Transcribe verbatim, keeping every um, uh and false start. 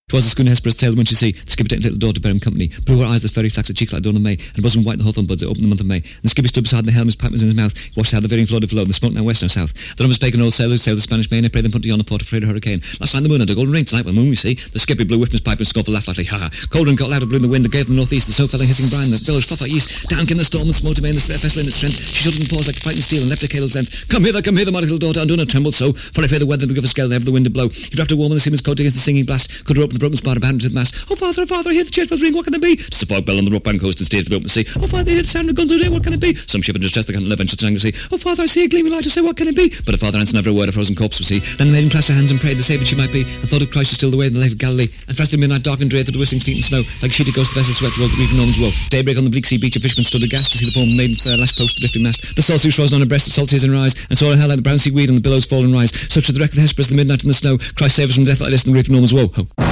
'Twas the schooner Hesperus sailed when she see the skipper taking little daughter to bear him company. Blue her eyes, the fairy flax, the cheeks like dawn of May, and bosom white and hawthorn buds that opened the month of May. And the skipper stood beside the helm, his pipe was in his mouth. He watched how the veering floated below, and the smoke now west now south. The numbers bacon old sailors sailed the Spanish main, and prayed them put to yonder port afraid of hurricane. Last night the moon had a golden ring, tonight when moon we see. The skipper blew with his pipe and scoffed laughed lightly, ha ha. Cold and got louder blew in the wind, that gave from the northeast. The snow fell in hissing brine, the billows fluff like east. Down came the storm and smote him in the vessel in its strength. She shuddered and paused like fighting steel and leapt a cable's length. Come hither, come hither, my little daughter, Undone trembled so. For I fear the weather, the river's gale, ever the wind to blow. He wrapped her warm in the seaman's coat against the singing blast. Could her open the broken spar abandoned to the mast. Oh father, oh father, I hear the church bells ring, what can it be? Just a fog bell on the rock-bound coast and steered for the open sea. Oh father, I hear the sound of guns all day, what can it be? Some ship in distress that can't live and shut to sea. Oh father, I see a gleaming light, I say, what can it be? But her father answered never a word, a frozen corpse was he. Then the maiden clasped her hands and prayed, the saviour she might be, and thought of Christ was still the way in the lake of Galilee. And fast in midnight dark and drear through the whistling sleet and snow, like a sheet of ghost the vessel swept towards the reef of Norman's woe. Daybreak on the bleak sea beach, a fisherman stood aghast to see the form of a maiden fair lashed close to the drifting mast. The salt sea was frozen on her breast, the salt tears in her eyes, and saw her hair like the brown sea weed on the billows fall and rise. Such was the wreck of the Hesperus, the midnight in the snow. Christ save us from death like this in the reef of Norman's woe. Ho.